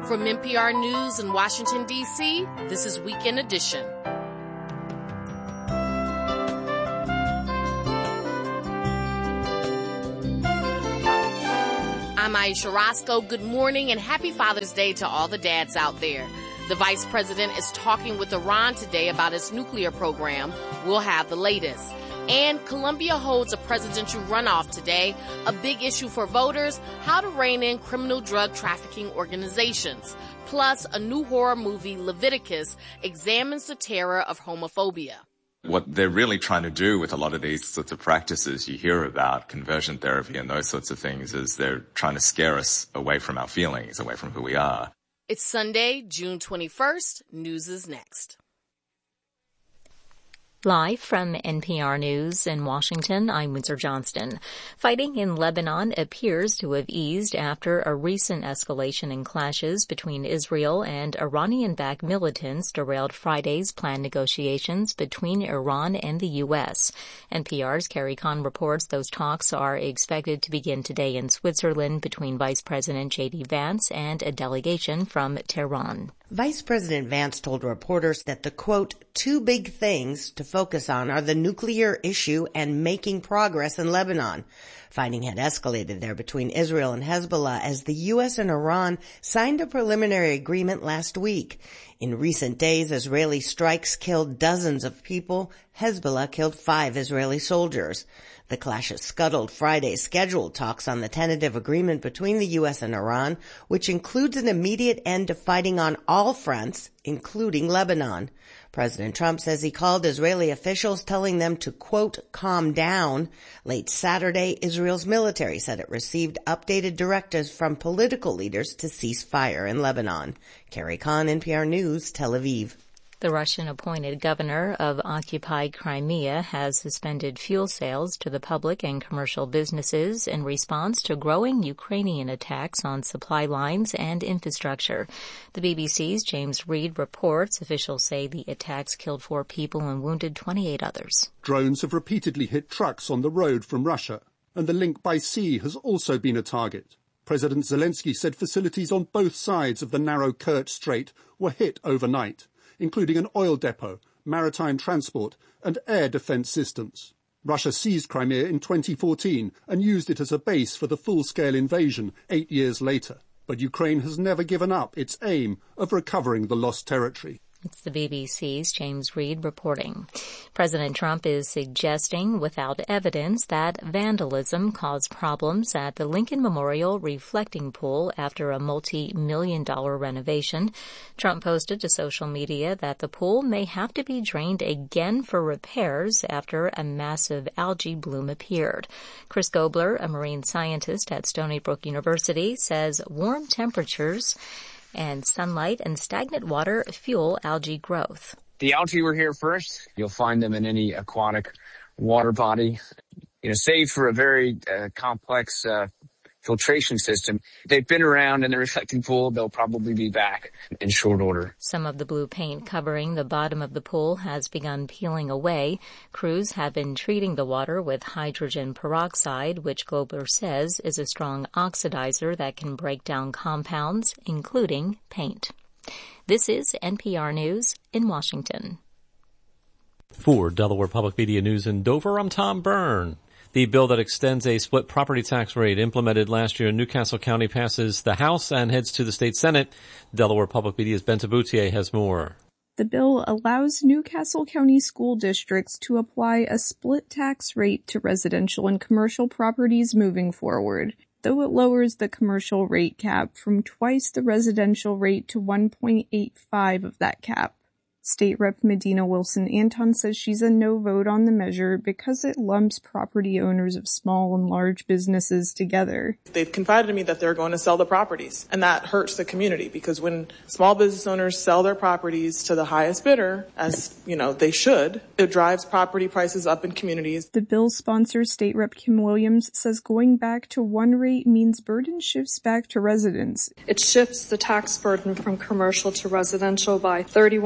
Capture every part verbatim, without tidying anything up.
From N P R News in Washington, D C, this is Weekend Edition. I'm Aisha Roscoe. Good morning and happy Father's Day to all the dads out there. The vice president is talking with Iran today about its nuclear program. We'll have the latest. And Colombia holds a presidential runoff today, a big issue for voters, how to rein in criminal drug trafficking organizations. Plus, a new horror movie, Leviticus, examines the terror of homophobia. What they're really trying to do with a lot of these sorts of practices you hear about, conversion therapy and those sorts of things, is they're trying to scare us away from our feelings, away from who we are. It's Sunday, June twenty-first. News is next. Live from N P R News in Washington, I'm Windsor Johnston. Fighting in Lebanon appears to have eased after a recent escalation in clashes between Israel and Iranian-backed militants derailed Friday's planned negotiations between Iran and the U S. N P R's Carrie Kahn reports those talks are expected to begin today in Switzerland between Vice President J D Vance and a delegation from Tehran. Vice President Vance told reporters that the, quote, two big things to focus on are the nuclear issue and making progress in Lebanon. Fighting had escalated there between Israel and Hezbollah as the U S and Iran signed a preliminary agreement last week. In recent days, Israeli strikes killed dozens of people. Hezbollah killed five Israeli soldiers. The clashes scuttled Friday's scheduled talks on the tentative agreement between the U S and Iran, which includes an immediate end to fighting on all fronts, including Lebanon. President Trump says he called Israeli officials telling them to, quote, calm down. Late Saturday, Israel's military said it received updated directives from political leaders to cease fire in Lebanon. Carrie Kahn, N P R News, Tel Aviv. The Russian-appointed governor of occupied Crimea has suspended fuel sales to the public and commercial businesses in response to growing Ukrainian attacks on supply lines and infrastructure. The B B C's James Reed reports officials say the attacks killed four people and wounded twenty-eight others. Drones have repeatedly hit trucks on the road from Russia, and the link by sea has also been a target. President Zelensky said facilities on both sides of the narrow Kerch Strait were hit overnight, including an oil depot, maritime transport, and air defense systems. Russia seized Crimea in twenty fourteen and used it as a base for the full-scale invasion eight years later. But Ukraine has never given up its aim of recovering the lost territory. It's the B B C's James Reed reporting. President Trump is suggesting without evidence that vandalism caused problems at the Lincoln Memorial reflecting pool after a multi-million dollar renovation. Trump posted to social media that the pool may have to be drained again for repairs after a massive algae bloom appeared. Chris Gobler, a marine scientist at Stony Brook University, says warm temperatures and sunlight and stagnant water fuel algae growth. The algae were here first. You'll find them in any aquatic water body. You know, save for a very uh, complex uh, filtration system. They've been around in the reflecting pool. They'll probably be back in short order. Some of the blue paint covering the bottom of the pool has begun peeling away. Crews have been treating the water with hydrogen peroxide, which Gobler says is a strong oxidizer that can break down compounds, including paint. This is N P R News in Washington. For Delaware Public Media News in Dover, I'm Tom Byrne. The bill that extends a split property tax rate implemented last year in Newcastle County passes the House and heads to the state Senate. Delaware Public Media's Ben Taboutier has more. The bill allows Newcastle County school districts to apply a split tax rate to residential and commercial properties moving forward, though it lowers the commercial rate cap from twice the residential rate to one point eight five of that cap. State Representative Medina Wilson-Anton says she's a no vote on the measure because it lumps property owners of small and large businesses together. They've confided to me that they're going to sell the properties, and that hurts the community because when small business owners sell their properties to the highest bidder, as you know they should, it drives property prices up in communities. The bill's sponsor, State Representative Kim Williams, says going back to one rate means burden shifts back to residents. It shifts the tax burden from commercial to residential by thirty-one million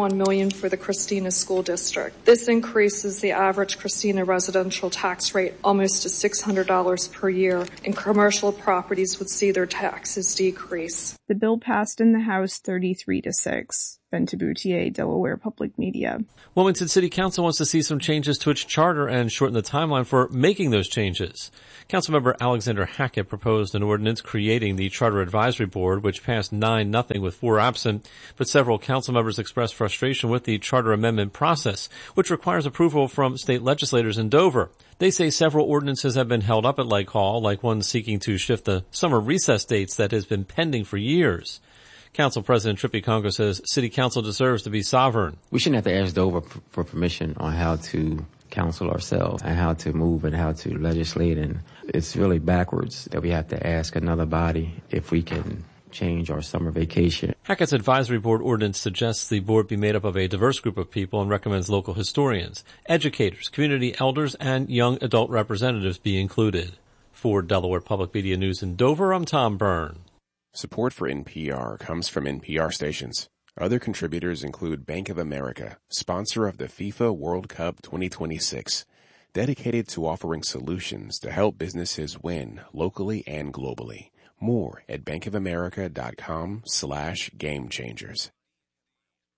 million dollars for the Christina School District. This increases the average Christina residential tax rate almost to six hundred dollars per year, and commercial properties would see their taxes decrease. The bill passed in the House thirty-three to six. Ben Taboutier, Delaware Public Media. Wilmington City Council wants to see some changes to its charter and shorten the timeline for making those changes. Councilmember Alexander Hackett proposed an ordinance creating the Charter Advisory Board, which passed nine nothing with four absent, but several council members expressed frustration with the charter amendment process, which requires approval from state legislators in Dover. They say several ordinances have been held up at Lake Hall, like one seeking to shift the summer recess dates that has been pending for years. Council President Trippi Congo says City Council deserves to be sovereign. We shouldn't have to ask Dover for permission on how to counsel ourselves and how to move and how to legislate. And it's really backwards that we have to ask another body if we can change our summer vacation. Hackett's advisory board ordinance suggests the board be made up of a diverse group of people and recommends local historians, educators, community elders, and young adult representatives be included. For Delaware Public Media News in Dover, I'm Tom Byrne. Support for N P R comes from N P R stations. Other contributors include Bank of America, sponsor of the FIFA World Cup twenty twenty-six, dedicated to offering solutions to help businesses win locally and globally. More at bankofamerica.com slash game changers.